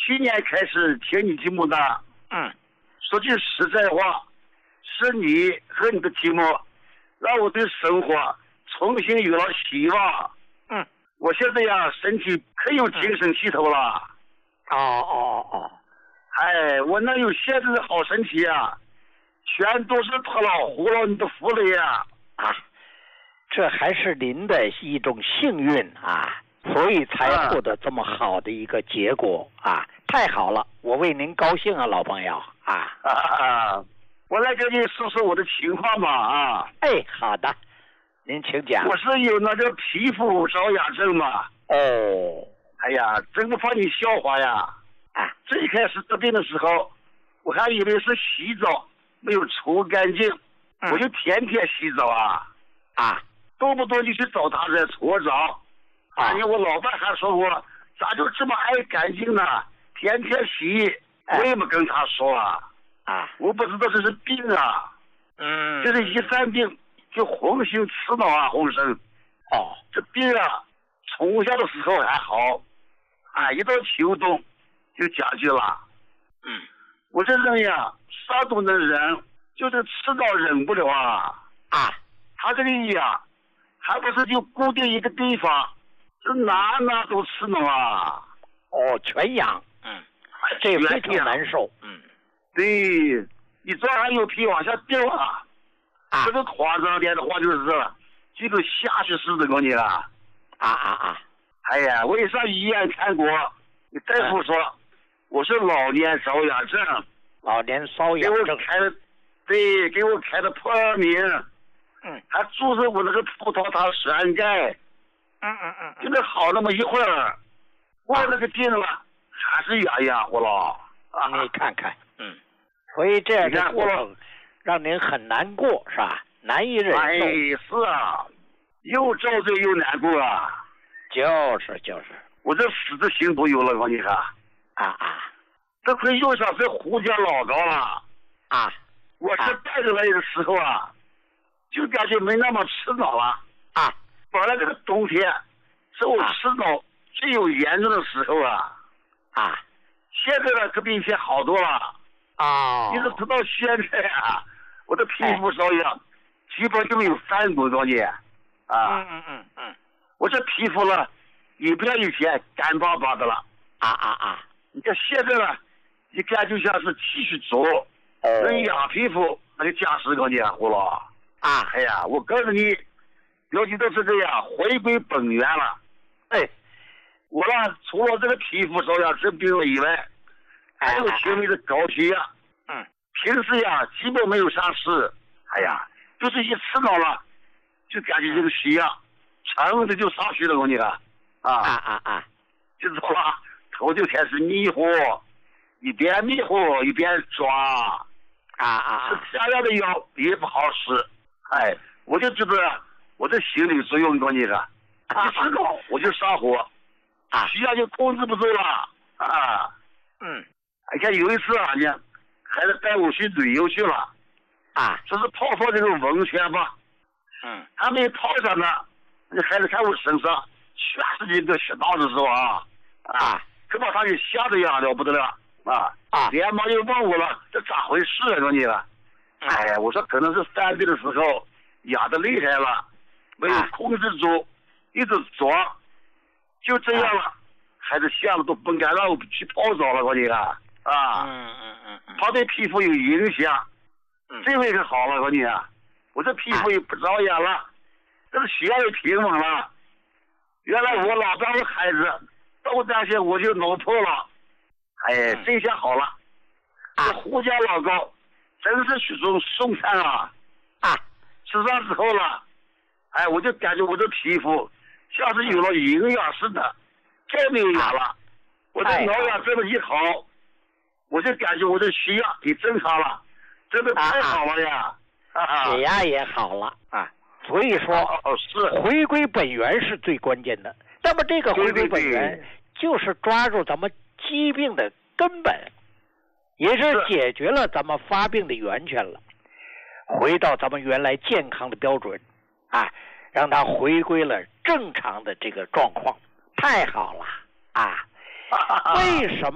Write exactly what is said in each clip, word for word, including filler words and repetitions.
去年开始听你节目的， 嗯， 说句实在话，是你和你的节目，让我对生活重新有了希望。 嗯， 我现在呀，身体可有精神气头了。 哦哦哦， 哎，我哪有现在的好身体啊？全都是托老胡了你的福了呀！ 啊，这还是您的一种幸运啊，所以才获得这么好的一个结果啊！太好了，我为您高兴啊，老朋友啊！ 啊啊！我来跟你说说我的情况吧啊！ 哎，好的，您请讲。 我是有那个皮肤着痒症嘛。 哦， 哎呀，真不怕你笑话呀！ 啊， 最开始得病的时候，我还以为是洗澡没有除干净， 嗯、 我就天天洗澡啊啊， 动不动就去找他来搓澡。 啊， 因为我老伴还说我咋就这么爱干净呢？天天洗， 哎、 我也没跟他说啊。 啊， 我不知道这是病啊。 嗯， 就是一犯病就红心刺挠啊，红生。 哦， 这病啊，从小的时候还好，啊，一到秋冬就加剧了。 嗯， 我这人呀，啥都能忍，就是吃到忍不了啊。 啊， 他这个呀，还不是就固定一个地方，这哪哪都刺挠啊。 哦，全痒。嗯，这非常难受。嗯， 对，一转还有皮往下掉啊。 啊， 这个夸张点的话就是，这个下去似的，我你啊。 啊啊啊！ 哎呀，我一上医院看过，大夫说、嗯、我是老年瘙痒症， 老年瘙痒症， 给我开的，对，给我开的破名， 嗯， 还注射我那个葡萄糖栓盖， 嗯嗯嗯， 就那好那么一会儿，过那个病了，还是痒痒乎了。 啊，你看看，嗯，所以这样的过程让您很难过，是吧？难以忍受。 哎，是啊，又遭罪又难过啊。 就是就是， 我这死的心都有了，我你看。 啊啊， 这回又想是胡家老高了。 啊， 我是带着来的时候啊，就感觉没那么吃恼了。 啊， 本来这个冬天是我吃恼最有严重的时候啊。 啊， 现在呢可比以前好多了。 哦， 一直直到现在啊，我的皮肤瘙痒基本就没有翻过过你。啊， 嗯嗯嗯嗯， 我这皮肤呢也不像以前干巴巴的了。 啊啊啊！ 你看现在呢，一看就像是继续做，人养皮肤那就加十个年糊了。 啊， 哎呀，我告诉你，了解到这个呀，回归本源了。哎，我呢除了这个皮肤瘙痒治病了以外，还有轻微的高血压。 嗯， 平时呀基本没有啥事。哎呀，就是一吃恼了，就感觉这个血压噌的就上去了，我你看。啊啊啊啊！ 就走了。头就开始迷糊，一边迷糊一边抓， 啊啊！ 吃漂亮的药也不好使，哎，我就觉得我这心理作用，我你看，一吃高我就上火， 啊， 血压就控制不住了，啊， 嗯， 你看有一次啊，呢，孩子带我去旅游去了， 啊， 说是泡泡这个温泉吧， 嗯， 还没泡上呢，那孩子看我身上全是这个血道的时候啊，啊。可把他给吓得呀了不得了啊！ 啊， 连忙就问我了，这咋回事啊？说你了，哎呀，我说可能是犯病的时候压得厉害了，没有控制住，一直抓，就这样了。孩子吓得都不敢让我去泡澡了，我你看啊， 嗯嗯嗯嗯， 怕对皮肤有影响。这回可好了，我你啊，我这皮肤也不着痒了，这个血压也平稳了。原来我老丈人孩子。都担心我就弄破了，哎，这下好了。这胡家老高真是许种送餐啊！啊，吃上之后了，哎，我就感觉我的皮肤像是有了营养似的，再没有痒了。我这挠痒这么一好，我就感觉我的血压也正常了，真的太好了呀！ 血压也好了啊，所以说， 哦是回归本源是最关键的。那么这个回归本源就是抓住咱们疾病的根本，也是解决了咱们发病的源泉了，回到咱们原来健康的标准啊，让它回归了正常的这个状况，太好了啊！为什么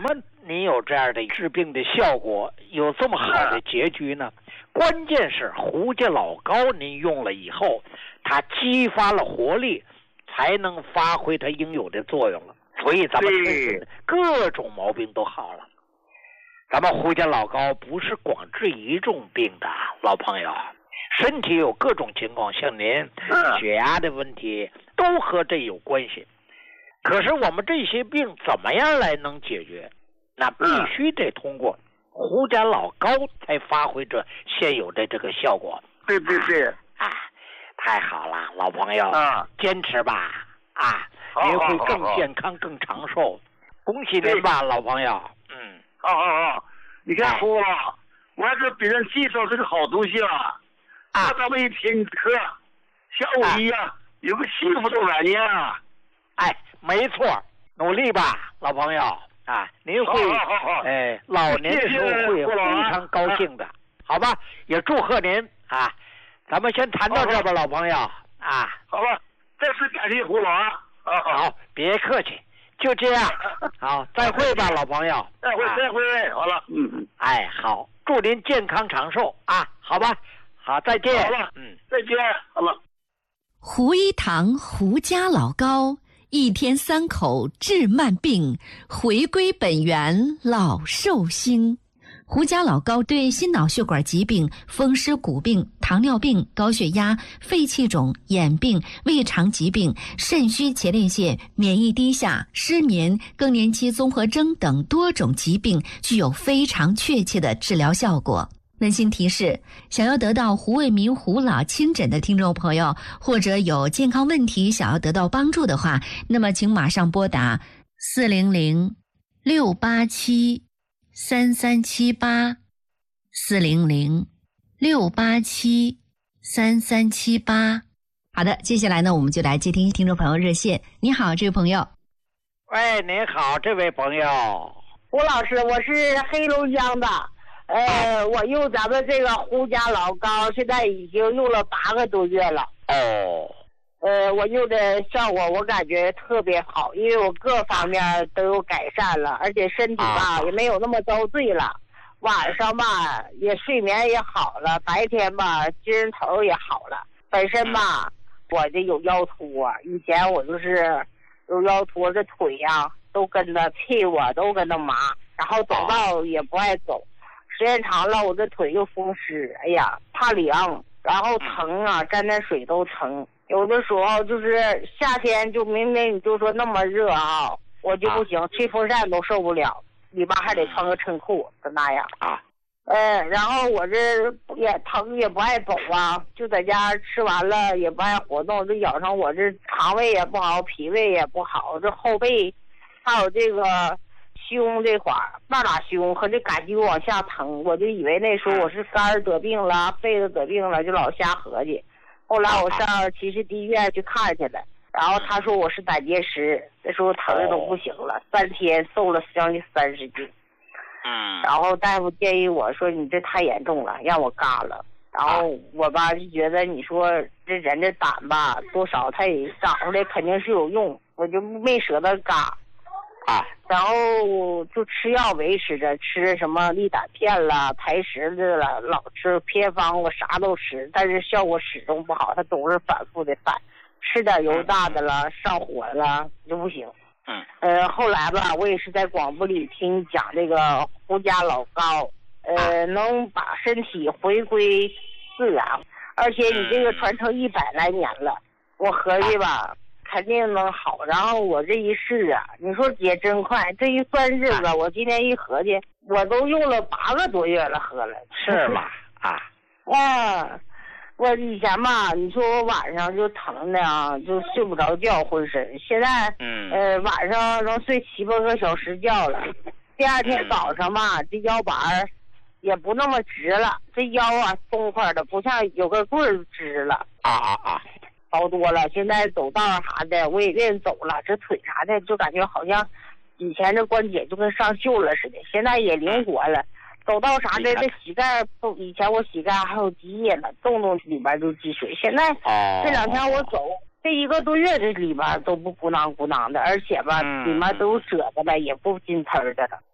你有这样的治病的效果，有这么好的结局呢？关键是胡家老膏您用了以后，它激发了活力，才能发挥它应有的作用了。所以咱们各种毛病都好了。咱们胡家老膏不是光治一种病的，老朋友，身体有各种情况，像您血压的问题都和这有关系。可是我们这些病怎么样来能解决？那必须得通过胡家老膏才发挥着现有的这个效果。 对对对， 啊，太好了，老朋友， 啊， 坚持吧，啊，您会更健康、更长寿。恭喜您吧，老朋友。嗯， 好好好，你看胡老，我还给别人介绍这个好东西了，啊，咱们一听课，像我一样有个幸福的晚年啊。 哎，没错，努力吧，老朋友。啊，您会哎，老年的时候会非常高兴的，好吧？也祝贺您啊！咱们先谈到这吧，老朋友啊。 好吧，再次感谢胡老啊。 好，别客气，就这样。好，再会吧，老朋友。 再会，再会。好了，嗯。 哎，好，祝您健康长寿啊！好吧，好，再见。 好了，嗯，再见。好了。 胡一堂胡家老膏。一天三口治慢病，回归本源老寿星。胡家老膏对心脑血管疾病、风湿骨病、糖尿病、高血压、肺气肿、眼病、胃肠疾病、肾虚前列腺、免疫低下、失眠、更年期综合征等多种疾病具有非常确切的治疗效果。温馨提示：想要得到胡卫民胡老亲诊的听众朋友，或者有健康问题想要得到帮助的话，那么请马上拨打四零零六八七三三七八四零零六八七三三七八。好的，接下来呢，我们就来接听听众朋友热线。你好，这位朋友。 喂，您好，这位朋友。 胡老师，我是黑龙江的。呃，我用咱们这个胡家老膏，现在已经用了八个多月了。 哦。 呃，我用的效果我感觉特别好，因为我各方面都有改善了，而且身体吧、啊、也没有那么遭罪了。晚上吧也睡眠也好了，白天吧精神头也好了。本身吧我这有腰突啊，以前我就是有腰突，这腿呀、啊、都跟着屁股都跟着麻，然后走道也不爱走。时间长了，我这腿又风湿，哎呀，怕凉，然后疼啊，沾点水都疼。有的时候就是夏天，就明明你就说那么热啊，我就不行，吹风扇都受不了，里边还得穿个衬裤，就那样啊。呃，然后我这也疼，也不爱走啊，就在家吃完了也不爱活动，这养成我这肠胃也不好，脾胃也不好，这后背还有这个。胸这块儿，半拉胸和这感觉往下疼，我就以为那时候我是肝儿得病了，肺子得病了，就老瞎合计。后来我上其实第一医院去看去了，然后他说我是胆结石，那时候疼的都不行了，三天瘦了将近三十斤。 嗯。 然后大夫建议我说你这太严重了，让我嘎了。然后我吧就觉得你说这人的胆吧，多少他也长出来肯定是有用，我就没舍得嘎。 啊， 然后就吃药维持着，吃什么利胆片了、排石子了，老吃偏方，我啥都吃，但是效果始终不好，它总是反复的犯，吃点油大的了，上火了就不行。 嗯。 呃，后来吧，我也是在广播里听讲这个胡家老膏，呃，能把身体回归自然，而且你这个传承一百来年了，我合计吧。肯定能好，然后我这一试啊，你说也真快，这一算日子，我今天一合计，我都用了八个多月了，喝了。 是吗？啊。 啊，我以前吧，你说我晚上就疼的啊，就睡不着觉，浑身。现在， 嗯， 呃，晚上能睡七八个小时觉了，第二天早上吧，这腰板儿也不那么直了，这腰啊松快的，不像有个棍儿直了。 啊啊啊！ 好多了，现在走道啥的我也愿意走了，这腿啥的就感觉好像以前这关节就跟上锈了似的，现在也灵活了，走道啥的这膝盖都，以前我膝盖还有积液呢，动动里边就积水，现在这两天我走这一个多月这里边都不鼓囊鼓囊的，而且吧里面都有褶子了，也不筋刺的了。